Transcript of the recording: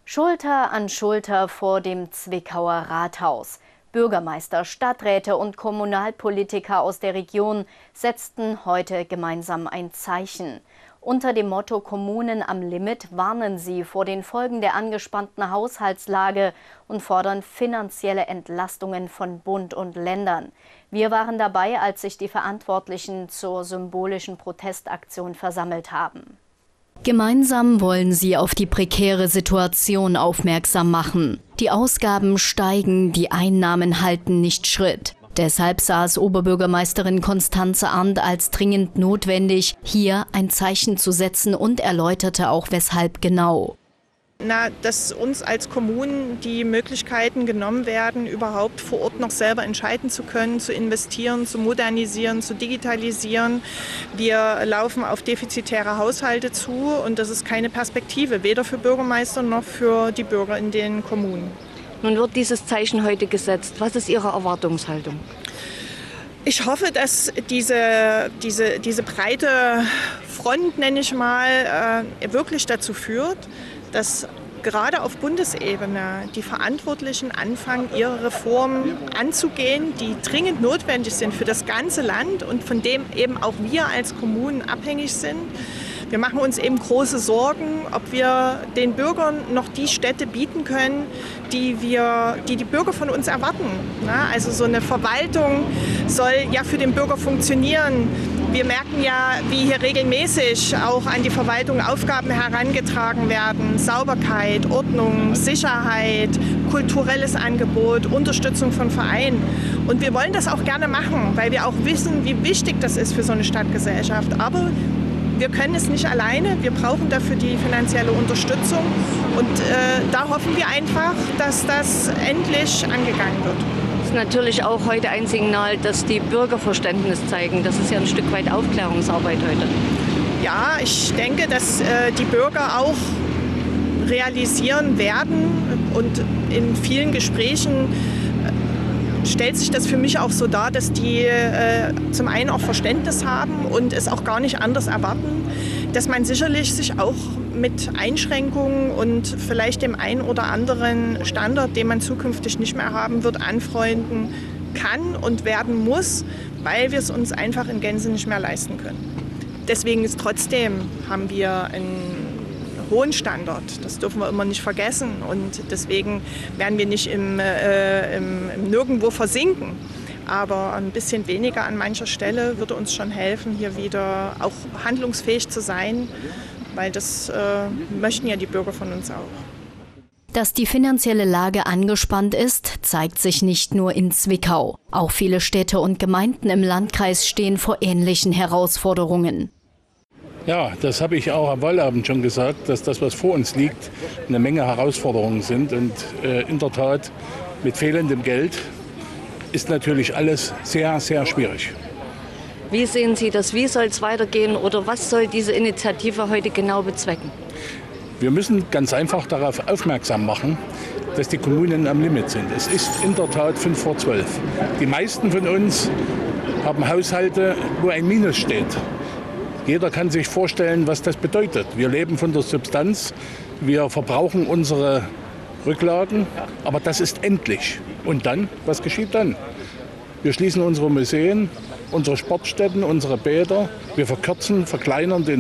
Schulter an Schulter vor dem Zwickauer Rathaus. Bürgermeister, Stadträte und Kommunalpolitiker aus der Region setzten heute gemeinsam ein Zeichen. Unter dem Motto Kommunen am Limit warnen sie vor den Folgen der angespannten Haushaltslage und fordern finanzielle Entlastungen von Bund und Ländern. Wir waren dabei, als sich die Verantwortlichen zur symbolischen Protestaktion versammelt haben. Gemeinsam wollen sie auf die prekäre Situation aufmerksam machen. Die Ausgaben steigen, die Einnahmen halten nicht Schritt. Deshalb sah es Oberbürgermeisterin Constanze Arndt als dringend notwendig, hier ein Zeichen zu setzen und erläuterte auch, weshalb genau. Dass uns als Kommunen die Möglichkeiten genommen werden, überhaupt vor Ort noch selber entscheiden zu können, zu investieren, zu modernisieren, zu digitalisieren. Wir laufen auf defizitäre Haushalte zu und das ist keine Perspektive, weder für Bürgermeister noch für die Bürger in den Kommunen. Nun wird dieses Zeichen heute gesetzt. Was ist Ihre Erwartungshaltung? Ich hoffe, dass diese breite Front, nenne ich mal, wirklich dazu führt, dass gerade auf Bundesebene die Verantwortlichen anfangen, ihre Reformen anzugehen, die dringend notwendig sind für das ganze Land und von dem eben auch wir als Kommunen abhängig sind. Wir machen uns eben große Sorgen, ob wir den Bürgern noch die Städte bieten können, die die Bürger von uns erwarten. Also so eine Verwaltung soll ja für den Bürger funktionieren. Wir merken ja, wie hier regelmäßig auch an die Verwaltung Aufgaben herangetragen werden. Sauberkeit, Ordnung, Sicherheit, kulturelles Angebot, Unterstützung von Vereinen. Und wir wollen das auch gerne machen, weil wir auch wissen, wie wichtig das ist für so eine Stadtgesellschaft. Aber wir können es nicht alleine, wir brauchen dafür die finanzielle Unterstützung und da hoffen wir einfach, dass das endlich angegangen wird. Das ist natürlich auch heute ein Signal, dass die Bürger Verständnis zeigen. Das ist ja ein Stück weit Aufklärungsarbeit heute. Ja, ich denke, dass die Bürger auch realisieren werden und in vielen Gesprächen stellt sich das für mich auch so dar, dass die zum einen auch Verständnis haben und es auch gar nicht anders erwarten, dass man sicherlich sich auch mit Einschränkungen und vielleicht dem einen oder anderen Standard, den man zukünftig nicht mehr haben wird, anfreunden kann und werden muss, weil wir es uns einfach in Gänze nicht mehr leisten können. Deswegen haben wir einen hohen Standard. Das dürfen wir immer nicht vergessen und deswegen werden wir nicht im Nirgendwo versinken. Aber ein bisschen weniger an mancher Stelle würde uns schon helfen, hier wieder auch handlungsfähig zu sein, weil das möchten ja die Bürger von uns auch. Dass die finanzielle Lage angespannt ist, zeigt sich nicht nur in Zwickau. Auch viele Städte und Gemeinden im Landkreis stehen vor ähnlichen Herausforderungen. Ja, das habe ich auch am Wahlabend schon gesagt, dass das, was vor uns liegt, eine Menge Herausforderungen sind. Und in der Tat, mit fehlendem Geld ist natürlich alles sehr, sehr schwierig. Wie sehen Sie das? Wie soll es weitergehen oder was soll diese Initiative heute genau bezwecken? Wir müssen ganz einfach darauf aufmerksam machen, dass die Kommunen am Limit sind. Es ist in der Tat 11:55. Die meisten von uns haben Haushalte, wo ein Minus steht. Jeder kann sich vorstellen, was das bedeutet. Wir leben von der Substanz, wir verbrauchen unsere Rücklagen, aber das ist endlich. Und dann, was geschieht dann? Wir schließen unsere Museen, unsere Sportstätten, unsere Bäder, wir verkleinern den